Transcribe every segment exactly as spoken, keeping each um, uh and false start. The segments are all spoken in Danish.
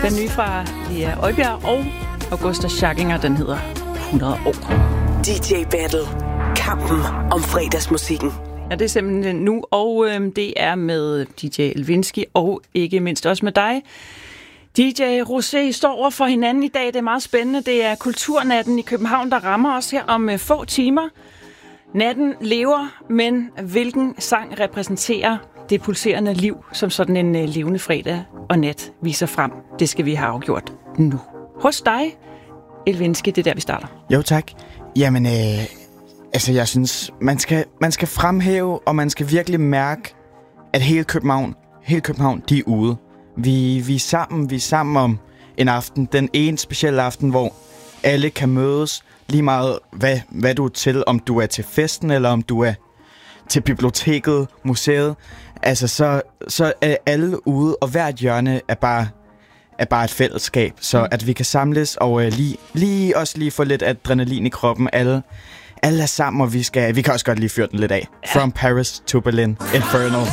Den nye fra Lea Øjbjerg og Augusta Schackinger, den hedder hundrede år. D J Battle. Kampen om fredagsmusikken. Ja, det er simpelthen nu, og øh, det er med D J Elvinski og ikke mindst også med dig. D J Rosé, I står over for hinanden i dag. Det er meget spændende. Det er Kulturnatten i København, der rammer os her om øh, få timer. Natten lever, men hvilken sang repræsenterer det pulserende liv, som sådan en øh, levende fredag og nat viser frem? Det skal vi have afgjort nu. Hos dig, Elvinski, det er der, vi starter. Jo, tak. Jamen, øh, altså jeg synes, man skal, man skal fremhæve, og man skal virkelig mærke, at hele København, hele København, de er ude. Vi, vi er sammen, vi er sammen om en aften, den ene specielle aften, hvor alle kan mødes, lige meget hvad, hvad du er til, om du er til festen, eller om du er til biblioteket, museet. Altså, så, så er alle ude, og hvert hjørne er bare, er bare et fællesskab. Så mm. at vi kan samles, og uh, lige, lige også lige få lidt adrenalin i kroppen. Alle, alle er sammen, og vi, skal, vi kan også godt lige fyre den lidt af. Ja. From Paris to Berlin, Infernal.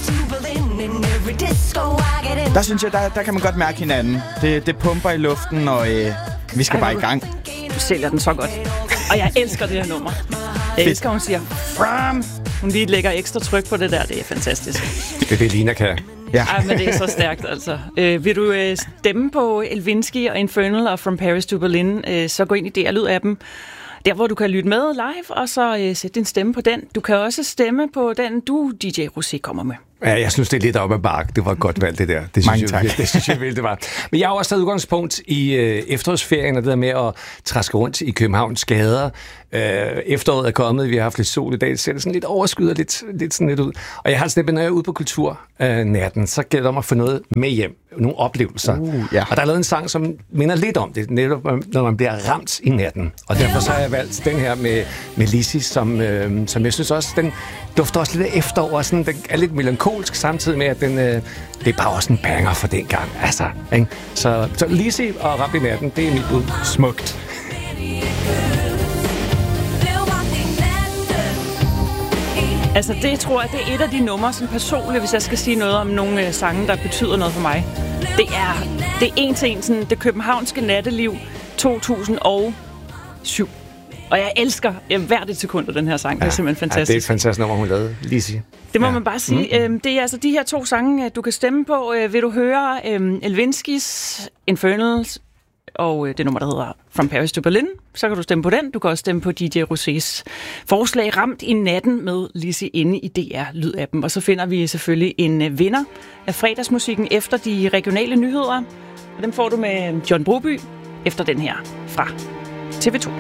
Der synes jeg, der, der kan man godt mærke hinanden. Det, det pumper i luften, og øh, vi skal Ej, bare i gang. Du sælger den så godt. Og jeg elsker det her nummer. Jeg elsker, hun siger From. Hun lige lægger ekstra tryk på det der. Det er fantastisk. Det er det, Lina kan. Ja. Ej, men det er så stærkt, altså. Øh, vil du øh, stemme på Elvinski og Infernal og From Paris to Berlin, øh, så gå ind i D R-lydappen. Der, hvor du kan lytte med live, og så øh, sætte din stemme på den. Du kan også stemme på den, du, D J Rosé, kommer med. Ja, jeg synes, det er lidt op ad bakke. Det var et godt valg, det der. Det synes Mange jeg, tak. Det, det synes jeg vel, det var. Men jeg har også taget udgangspunkt i øh, efterårsferien, og det der med at træske rundt i Københavns gader. Øh, efteråret er kommet, vi har haft lidt sol i dag. Det ser sådan lidt overskyet og lidt, lidt sådan lidt ud. Og jeg har sådan lidt, når jeg er ude på kulturnatten, øh, så gælder det om at få noget med hjem. Nogle oplevelser. Uh, ja. Og der er lavet en sang, som minder lidt om det, netop når man bliver ramt i natten. Og derfor så har jeg valgt den her med, med Lizzy, som, øh, som jeg synes også, den dufter også lidt af efterår. Sådan, den er lidt melankolsk, samtidig med, at den, øh, det er bare også en banger for den gang. Altså, ikke? Så, så Lizzy og Ramt i natten, det er mit bud. Smukt. Altså, det tror jeg, det er et af de numre, som personligt, hvis jeg skal sige noget om nogle øh, sange, der betyder noget for mig. Det er, det er en til en, sådan, det københavnske natteliv to tusind og syv. Og jeg elsker ja, hvert et sekund af den her sang. Ja, det er simpelthen fantastisk. Ja, det er et fantastisk nummer, hun lavede, Lizzy. Det må ja. man bare sige. Mm-hmm. Øhm, det er altså de her to sange, du kan stemme på. Øh, vil du høre øhm, Elvinskis, Infernals og øh, det nummer, der hedder From Paris to Berlin, så kan du stemme på den. Du kan også stemme på D J Rosés forslag Ramt i natten med Lizzy inde i D R-lydappen. Og så finder vi selvfølgelig en øh, vinder af fredagsmusikken efter de regionale nyheder. Og dem får du med John Broby efter den her fra T V to.